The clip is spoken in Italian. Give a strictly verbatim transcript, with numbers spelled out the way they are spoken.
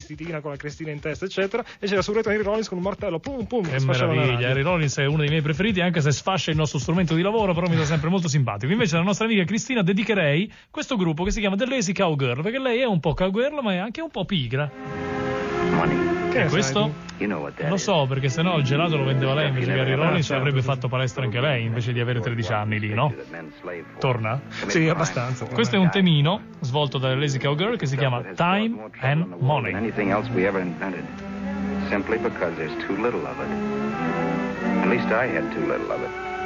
vestitina con la crestina in testa eccetera, e c'era sul retro Henry Rollins con un martello, pum pum, che meraviglia. Henry Rollins è uno dei miei preferiti, anche se sfascia il nostro strumento di lavoro, però mi dà sempre molto simpatico. Invece alla nostra amica Cristina dedicherei questo gruppo che si chiama The Lazy Cowgirl, perché lei è un po' cowgirl ma è anche un po' pigra. Che è questo? Non lo so, perché sennò il gelato lo vendeva lei invece che Henry Rollins, avrebbe fatto palestra anche lei invece di avere tredici anni lì, no? Torna? Sì, abbastanza. Questo è un temino svolto dalle Lazy Cowgirl che si chiama Time and Money. Simply because there's too little of it. At least I had too little of it.